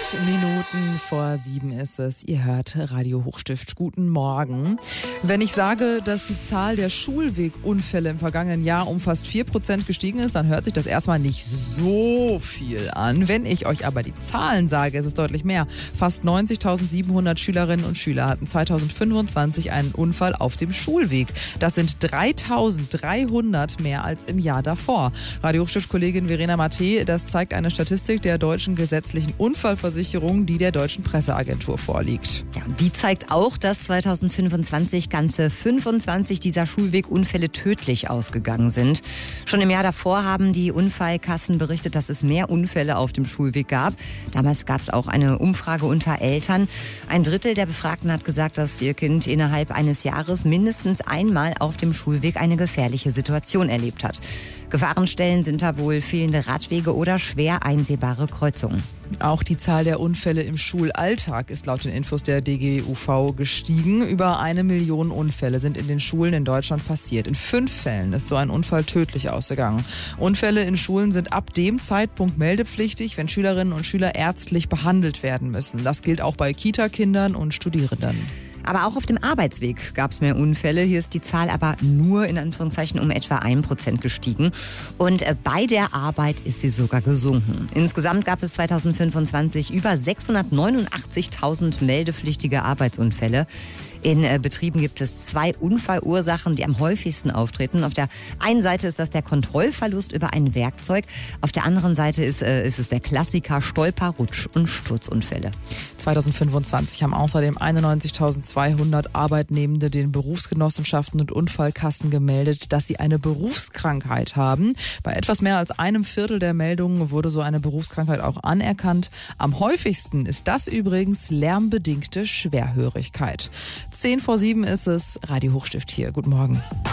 5:05 ist es. Ihr hört Radio Hochstift. Guten Morgen. Wenn ich sage, dass die Zahl der Schulwegunfälle im vergangenen Jahr um fast 4% gestiegen ist, dann hört sich das erstmal nicht so viel an. Wenn ich euch aber die Zahlen sage, ist es deutlich mehr. Fast 90.700 Schülerinnen und Schüler hatten 2025 einen Unfall auf dem Schulweg. Das sind 3.300 mehr als im Jahr davor. Radio Hochstift-Kollegin Verena Matte, das zeigt eine Statistik der deutschen gesetzlichen Unfallversicherung, die der deutschen Presseagentur vorliegt. Ja, die zeigt auch, dass 2025 ganze 25 dieser Schulwegunfälle tödlich ausgegangen sind. Schon im Jahr davor haben die Unfallkassen berichtet, dass es mehr Unfälle auf dem Schulweg gab. Damals gab es auch eine Umfrage unter Eltern. 1/3 der Befragten hat gesagt, dass ihr Kind innerhalb eines Jahres mindestens einmal auf dem Schulweg eine gefährliche Situation erlebt hat. Gefahrenstellen sind da wohl fehlende Radwege oder schwer einsehbare Kreuzungen. Auch die Zahl der Unfälle im Schulalltag ist laut den Infos der DGUV gestiegen. Über 1 Million Unfälle sind in den Schulen in Deutschland passiert. In 5 Fällen ist so ein Unfall tödlich ausgegangen. Unfälle in Schulen sind ab dem Zeitpunkt meldepflichtig, wenn Schülerinnen und Schüler ärztlich behandelt werden müssen. Das gilt auch bei Kita-Kindern und Studierenden. Aber auch auf dem Arbeitsweg gab es mehr Unfälle. Hier ist die Zahl aber nur in Anführungszeichen um etwa 1% gestiegen. Und bei der Arbeit ist sie sogar gesunken. Insgesamt gab es 2025 über 689.000 meldepflichtige Arbeitsunfälle. In Betrieben gibt es 2 Unfallursachen, die am häufigsten auftreten. Auf der einen Seite ist das der Kontrollverlust über ein Werkzeug. Auf der anderen Seite ist es der Klassiker Stolper-, Rutsch- und Sturzunfälle. 2025 haben außerdem 91.200 Arbeitnehmende den Berufsgenossenschaften und Unfallkassen gemeldet, dass sie eine Berufskrankheit haben. Bei etwas mehr als 1/4 der Meldungen wurde so eine Berufskrankheit auch anerkannt. Am häufigsten ist das übrigens lärmbedingte Schwerhörigkeit. 6:50 ist es, Radio Hochstift hier. Guten Morgen.